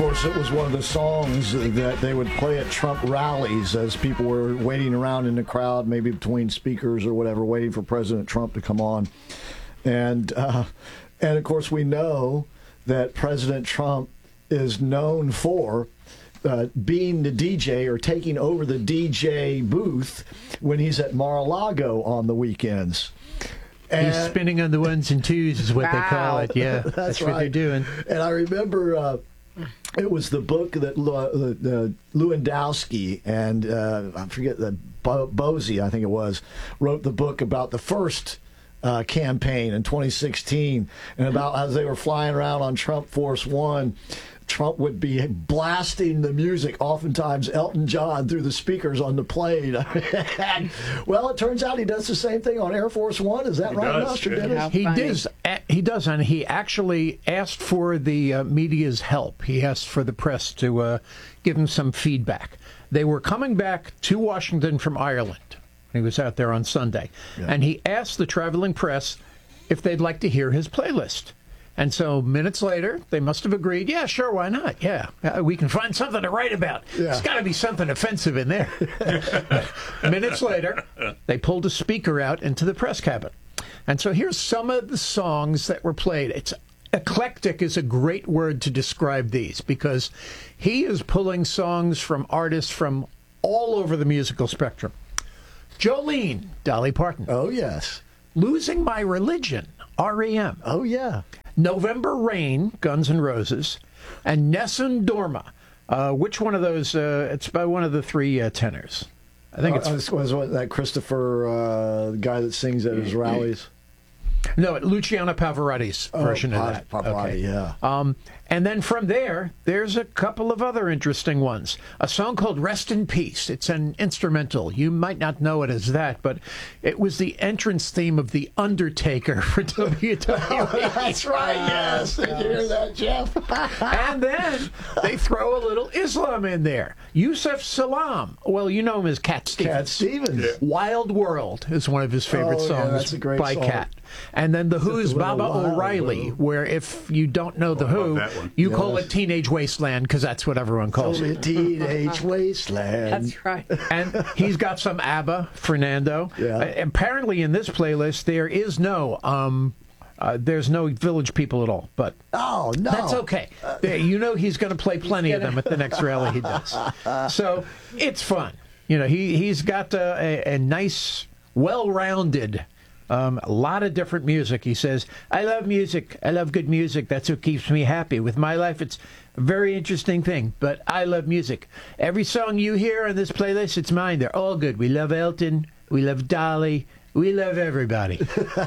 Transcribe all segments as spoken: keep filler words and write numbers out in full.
course, it was one of the songs that they would play at Trump rallies as people were waiting around in the crowd, maybe between speakers or whatever, waiting for President Trump to come on. And, uh, and of course, we know that President Trump is known for uh, being the D J or taking over the D J booth when he's at Mar-a-Lago on the weekends. And he's spinning on the ones and twos is what wow. they call it. Yeah, that's, that's right. what they're doing. And I remember uh, it was the book that uh, Lewandowski and uh, I forget the Bo- Bozy, I think it was, wrote the book about the first uh, campaign in twenty sixteen, and about as they were flying around on Trump Force One. Trump would be blasting the music, oftentimes Elton John, through the speakers on the plane. Well, it turns out he does the same thing on Air Force One. Is that he right, does, Master yeah. Dennis? He does. He does, and he actually asked for the uh, media's help. He asked for the press to uh, give him some feedback. They were coming back to Washington from Ireland. He was out there on Sunday, yeah. and he asked the traveling press if they'd like to hear his playlist. And so minutes later, they must have agreed, yeah, sure, why not? Yeah, uh, we can find something to write about. Yeah. There's got to be something offensive in there. Minutes later, they pulled a speaker out into the press cabin. And so here's some of the songs that were played. It's eclectic is a great word to describe these because he is pulling songs from artists from all over the musical spectrum. Jolene, Dolly Parton. Oh, yes. Losing My Religion, R E M. Oh, yeah. November Rain, Guns N' Roses, and Nessun Dorma. Uh, which one of those? Uh, it's by one of the three uh, tenors. I think uh, it's uh, was what, that Christopher uh, guy that sings at his rallies. No, Luciano Pavarotti's version oh, of that. Pavarotti, okay. yeah. Um, and then from there, there's a couple of other interesting ones. A song called Rest in Peace. It's an instrumental. You might not know it as that, but it was the entrance theme of The Undertaker for W W E. Oh, that's right, yes. Did you hear that, Jeff? And then they throw a little Islam in there. Yusuf Salam. Well, you know him as Cat Stevens. Cat Stevens. Yeah. Wild World is one of his favorite oh, songs yeah, that's a great by song. Cat. And then The Who's Baba O'Reilly, Wild. where if you don't know The Who, you yes. call it Teenage Wasteland because that's what everyone calls Only it. Teenage Wasteland. That's right. And he's got some ABBA, Fernando. Yeah. Uh, apparently in this playlist there is no... Um, Uh, there's no Village People at all, but oh no, that's okay. Uh, you know he's going to play plenty of them at the next rally he does. So it's fun. You know he he's got uh, a, a nice, well-rounded, um, a lot of different music. He says, "I love music. I love good music. That's what keeps me happy. With my life, it's a very interesting thing. But I love music. Every song you hear on this playlist, it's mine. They're all good. We love Elton. We love Dolly." We love everybody.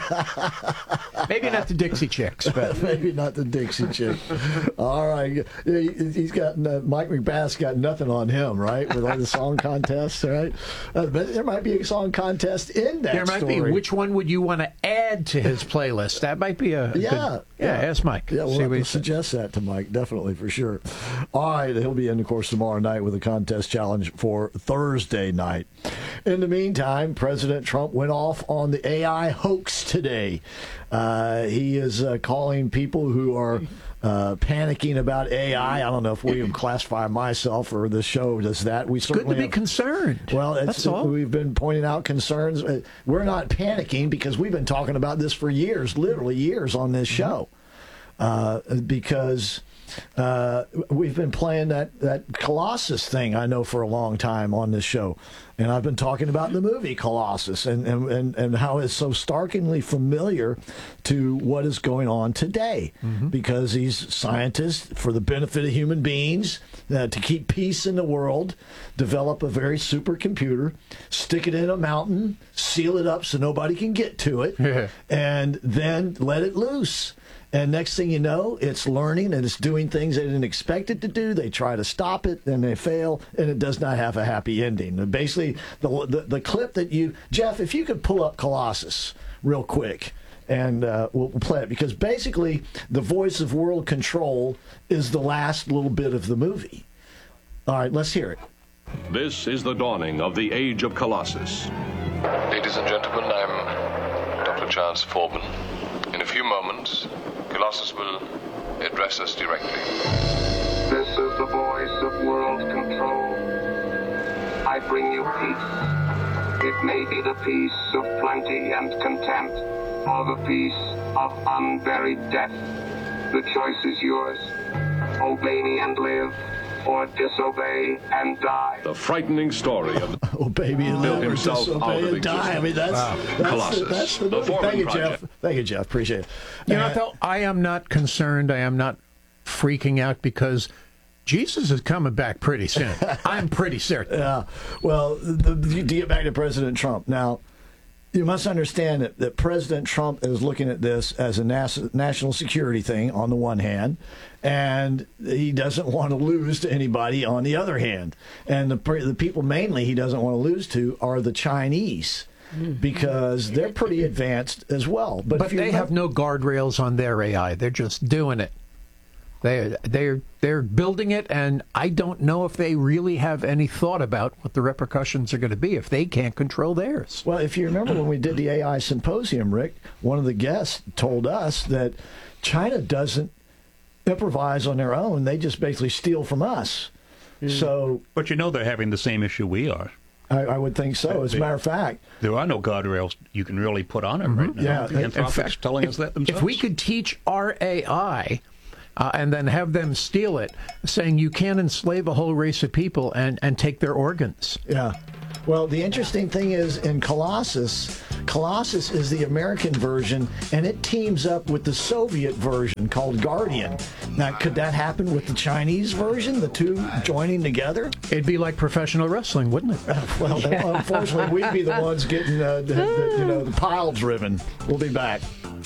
Maybe not the Dixie Chicks, but maybe not the Dixie Chick. All right, he's got uh, Mike McBath's got nothing on him, right? With all the song contests, right? Uh, but there might be a song contest in that. There might story. be. Which one would you want to add to his playlist? That might be a yeah. Good, yeah, yeah. Ask Mike. Yeah, we'll See have what to he suggest says. that to Mike, definitely for sure. All right, he'll be in, of course, tomorrow night with a contest challenge for Thursday night. In the meantime, President Trump went off on the A I hoax today. Uh, he is uh, calling people who are uh, panicking about A I. I don't know if we would classify myself or the show as that. We certainly good to be have, concerned. Well, it's, that's all. We've been pointing out concerns. We're not panicking because we've been talking about this for years, literally years on this show. Uh, because uh, we've been playing that, that Colossus thing, I know, for a long time on this show. And I've been talking about the movie Colossus and, and, and, and how it's so starkly familiar to what is going on today. Mm-hmm. Because these scientists, for the benefit of human beings, uh, to keep peace in the world, develop a very supercomputer, stick it in a mountain, seal it up so nobody can get to it, yeah. and then let it loose. And next thing you know, it's learning and it's doing things they didn't expect it to do. They try to stop it, then they fail, and it does not have a happy ending. And basically, the, the the clip that you, Jeff, if you could pull up Colossus real quick, and uh, we'll play it, because basically the voice of world control is the last little bit of the movie. All right, let's hear it. This is the dawning of the age of Colossus. Ladies and gentlemen, I'm Doctor Charles Forbin. In a few moments, Colossus will address us directly. This is I bring you peace. It may be the peace of plenty and content, or the peace of unburied death. The choice is yours. Obey me and live, or disobey and die. The frightening story of Obey me and Built live, or himself out disobey of and die. I mean, that's, Wow. that's, Colossus, the, that's the, the movie. Foreman Thank you, Project. Jeff. Thank you, Jeff. Appreciate it. You know, Uh, though, I am not concerned. I am not freaking out because Jesus is coming back pretty soon. I'm pretty certain. Yeah. Well, the, the, to get back to President Trump. Now, you must understand that, that President Trump is looking at this as a nas- national security thing on the one hand, and he doesn't want to lose to anybody on the other hand. And the, the people mainly he doesn't want to lose to are the Chinese, because they're pretty advanced as well. But, But if you they have no guardrails on their A I. They're just doing it. They they're they're building it, and I don't know if they really have any thought about what the repercussions are going to be if they can't control theirs. Well, if you remember when we did the A I symposium, Rick, one of the guests told us that China doesn't improvise on their own. They just basically steal from us. So But you know they're having the same issue we are. I, I would think so. As a matter of fact, There are no guardrails you can really put on it right now. Yeah, in- in Anthropic's fact, telling if, us that themselves. If we could teach our A I uh, and then have them steal it, saying you can't enslave a whole race of people and, and take their organs. yeah. Well, the interesting thing is in Colossus, Colossus is the American version, and it teams up with the Soviet version called Guardian. Now, could that happen with the Chinese version, the two joining together? It'd be like professional wrestling, wouldn't it? Well, unfortunately, we'd be the ones getting uh, the, the, you know, the pile driven. We'll be back.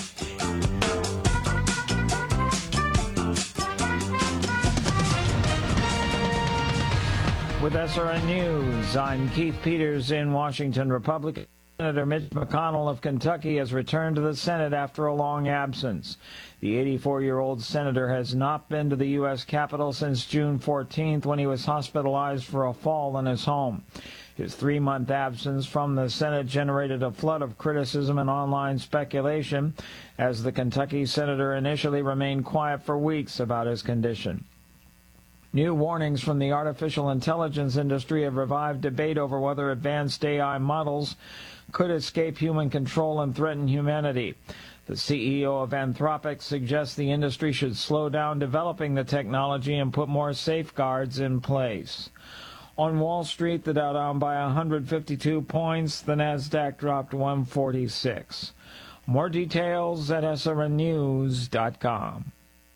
With S R N News, I'm Keith Peters in Washington. Republican Senator Mitch McConnell of Kentucky has returned to the Senate after a long absence. The eighty-four-year-old senator has not been to the U S Capitol since June fourteenth, when he was hospitalized for a fall in his home. His three-month absence from the Senate generated a flood of criticism and online speculation, as the Kentucky senator initially remained quiet for weeks about his condition. New warnings from the artificial intelligence industry have revived debate over whether advanced A I models could escape human control and threaten humanity. The C E O of Anthropic suggests the industry should slow down developing the technology and put more safeguards in place. On Wall Street, the Dow down by one hundred fifty-two points, the NASDAQ dropped one forty-six. More details at S R N news dot com.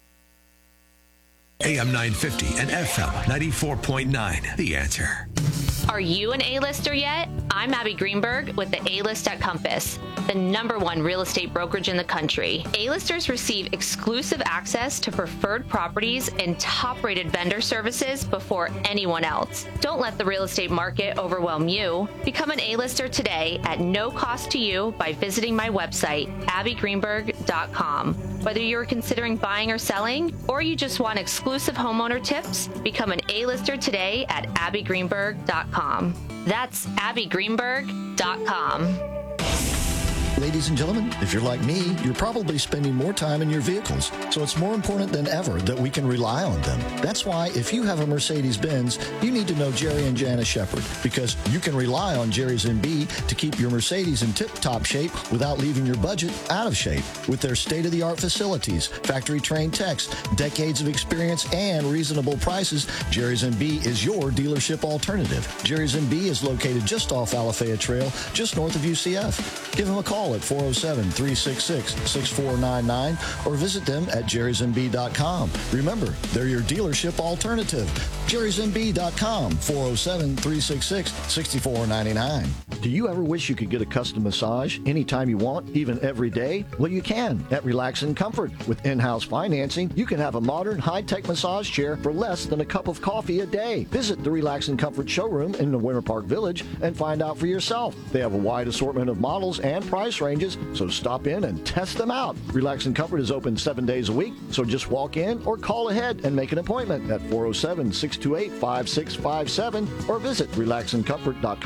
A M nine fifty and F M ninety-four point nine. The Answer. Are you an A-lister yet? I'm Abby Greenberg with the A-List at Compass, the number one real estate brokerage in the country. A-listers receive exclusive access to preferred properties and top-rated vendor services before anyone else. Don't let the real estate market overwhelm you. Become an A-lister today at no cost to you by visiting my website, abby greenberg dot com. Whether you're considering buying or selling, or you just want exclusive homeowner tips, become an A-lister today at abby greenberg dot com. That's abby greenberg dot com. Ladies and gentlemen, if you're like me, you're probably spending more time in your vehicles, so it's more important than ever that we can rely on them. That's why if you have a Mercedes-Benz, you need to know Jerry and Jana Shepard, because you can rely on Jerry's M B to keep your Mercedes in tip-top shape without leaving your budget out of shape. With their state-of-the-art facilities, factory-trained techs, decades of experience, and reasonable prices, Jerry's M B is your dealership alternative. Jerry's M B is located just off Alafaya Trail, just north of U C F. Give them a call at four oh seven, three six six, six four nine nine or visit them at jerrys m b dot com. Remember, they're your dealership alternative. jerrys m b dot com, four oh seven, three six six, six four nine nine. Do you ever wish you could get a custom massage anytime you want, even every day? Well, you can at Relax and Comfort. With in-house financing, you can have a modern, high-tech massage chair for less than a cup of coffee a day. Visit the Relax and Comfort showroom in the Winter Park Village and find out for yourself. They have a wide assortment of models and price ranges, so stop in and test them out. Relax and Comfort is open seven days a week, so just walk in or call ahead and make an appointment at four oh seven, six two eight, five six five seven or visit relax and comfort dot com.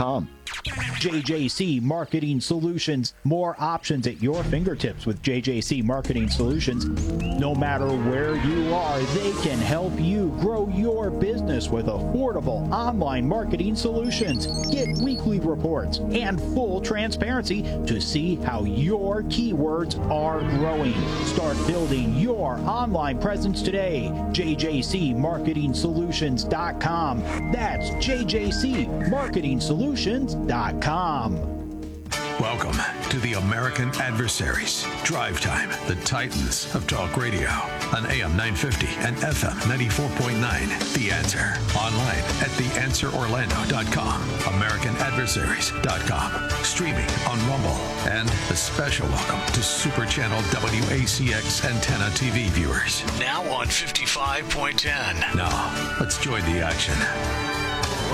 J J C Marketing Solutions. More options at your fingertips with J J C Marketing Solutions. No matter where you are, they can help you grow your business with affordable online marketing solutions. Get weekly reports and full transparency to see how your keywords are growing. Start building your online presence today. J J C Marketing Solutions dot com. That's J J C Marketing Solutions dot com. Welcome to the American Adversaries. Drive Time, the Titans of Talk Radio. On A M nine fifty and F M ninety-four point nine. The Answer. Online at the answer orlando dot com. American Adversaries dot com. Streaming on Rumble. And a special welcome to Super Channel W A C X Antenna T V viewers. Now on fifty-five point ten. Now, let's join the action.